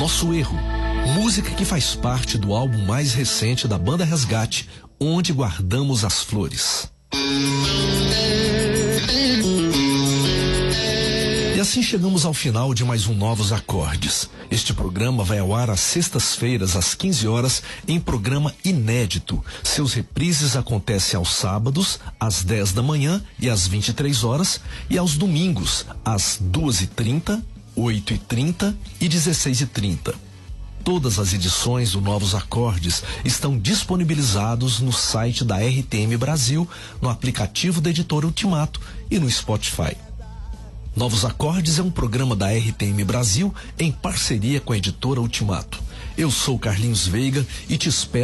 Nosso Erro, música que faz parte do álbum mais recente da banda Resgate, Onde Guardamos as Flores. E assim chegamos ao final de mais um Novos Acordes. Este programa vai ao ar às sextas-feiras, às 15 horas, em programa inédito. Seus reprises acontecem aos sábados, às 10 da manhã e às 23 horas, e aos domingos, às 2h30, 8h30 e 16h30. Todas as edições do Novos Acordes estão disponibilizados no site da RTM Brasil, no aplicativo da Editora Ultimato e no Spotify. Novos Acordes é um programa da RTM Brasil em parceria com a Editora Ultimato. Eu sou Carlinhos Veiga e te espero